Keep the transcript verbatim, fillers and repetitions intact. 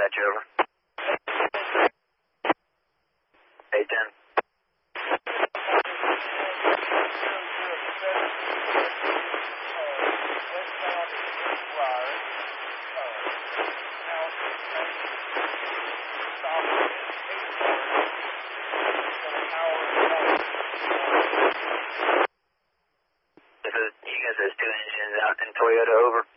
dispatch, over. eight ten. This is, you guys, there's two engines out in Toyota, over.